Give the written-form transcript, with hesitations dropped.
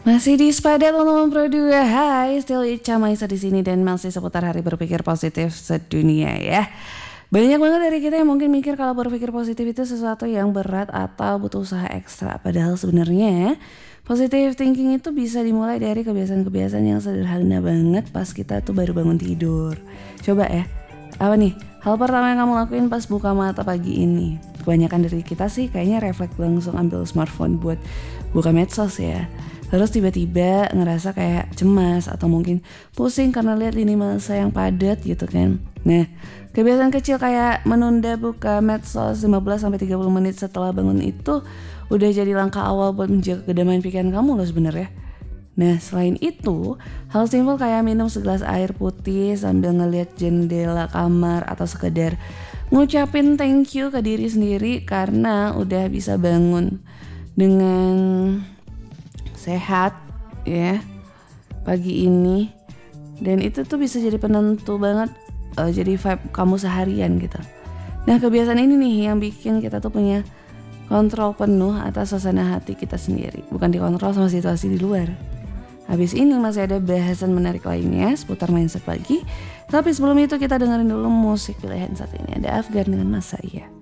Masih di Sepadat teman-teman Pro 2. Hai, still Ica Maisa di sini dan masih seputar hari berpikir positif sedunia ya. Banyak banget dari kita yang mungkin mikir kalau berpikir positif itu sesuatu yang berat atau butuh usaha ekstra. Padahal sebenarnya positive thinking itu bisa dimulai dari kebiasaan-kebiasaan yang sederhana banget pas kita tuh baru bangun tidur. Coba ya, apa nih hal pertama yang kamu lakuin pas buka mata pagi ini? Kebanyakan dari kita sih kayaknya refleks langsung ambil smartphone buat buka medsos ya. Terus tiba-tiba ngerasa kayak cemas atau mungkin pusing karena lihat lini masa yang padat gitu kan. Nah, kebiasaan kecil kayak menunda buka medsos 15-30 menit setelah bangun itu udah jadi langkah awal buat menjaga kedamaian pikiran kamu loh sebenarnya. Nah, selain itu, hal simpel kayak minum segelas air putih sambil ngeliat jendela kamar atau sekedar ngucapin thank you ke diri sendiri karena udah bisa bangun dengan sehat ya pagi ini, dan itu tuh bisa jadi penentu banget jadi vibe kamu seharian gitu. Nah, kebiasaan ini nih yang bikin kita tuh punya kontrol penuh atas suasana hati kita sendiri, bukan dikontrol sama situasi di luar. Habis ini masih ada bahasan menarik lainnya seputar mindset pagi, tapi sebelum itu kita dengerin dulu musik pilihan saat ini. Ada Afgan dengan Masaya.